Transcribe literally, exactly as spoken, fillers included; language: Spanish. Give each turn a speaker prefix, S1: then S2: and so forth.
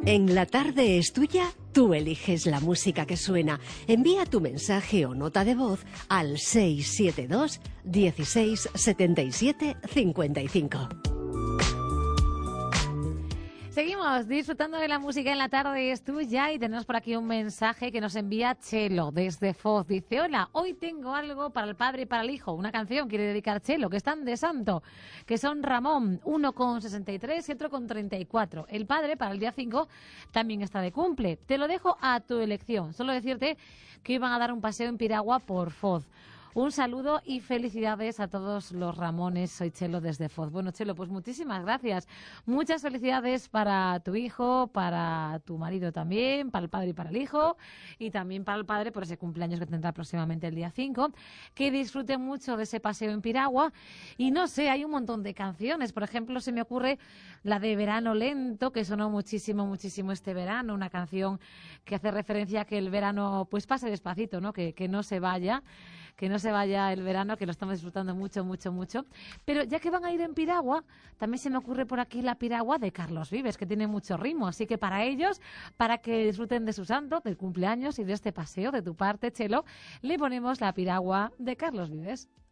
S1: En La Tarde es Tuya, tú eliges la música que suena. Envía tu mensaje o nota de voz al seis siete dos, dieciséis, setenta y siete, cincuenta y cinco.
S2: Seguimos disfrutando de la música en La Tarde es Tuya y tenemos por aquí un mensaje que nos envía Chelo desde Foz. Dice: hola, hoy tengo algo para el padre y para el hijo. Una canción quiere dedicar Chelo, que están de santo, que son Ramón, uno con sesenta y tres y otro con treinta y cuatro. El padre, para el día cinco, también está de cumple. Te lo dejo a tu elección. Solo decirte que iban a dar un paseo en piragua por Foz. Un saludo y felicidades a todos los Ramones. Soy Chelo desde Foz. Bueno, Chelo, pues muchísimas gracias. Muchas felicidades para tu hijo, para tu marido también, para el padre y para el hijo, y también para el padre por ese cumpleaños que tendrá próximamente el día cinco. Que disfruten mucho de ese paseo en piragua. Y no sé, hay un montón de canciones. Por ejemplo, se me ocurre la de Verano Lento, que sonó muchísimo, muchísimo este verano. Una canción que hace referencia a que el verano pues pase despacito, ¿no? Que, que no se vaya. Que no se vaya el verano, que lo estamos disfrutando mucho, mucho, mucho. Pero ya que van a ir en piragua, también se me ocurre por aquí la piragua de Carlos Vives, que tiene mucho ritmo. Así que para ellos, para que disfruten de su santo, del cumpleaños y de este paseo de tu parte, Chelo, le ponemos la piragua de Carlos Vives.